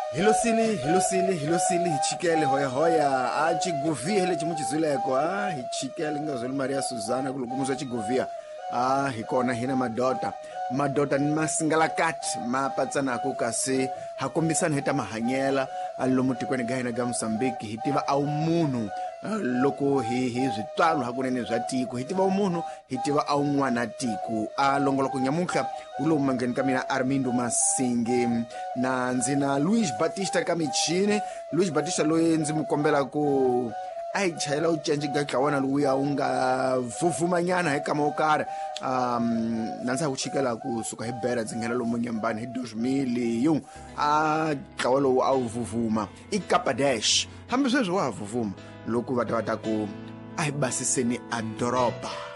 Hilosili hichikele hoya achigovia hele chimuchizileko hichikele ngazoli Maria Suzana kulukumuza chigovia hikona hina madota ni masingalakati mapatsana kukasi hakombisana hita mahanyela alomutikweni gahina ga Mozambique hitiva au munhu loko hi zwitwalo hakunene zwa tiko hitiva umunhu hitiva au n'wana tiko alongola ku nyamuka ulo mangeni kamina Armindo Masinge na ndzina Luis Batista kamichine Luis Batista loyi ndzi mukombela ku chayela ucenji gakawana luya unga vuvumanyana eka mokara nansa uchikela kusuka hebera dzingela lo munyambani 2000 yung kawalo au vuvuma ikapa dash hambe swezwo wa vuvuma loku vatavata ku ayibasiseni adoroba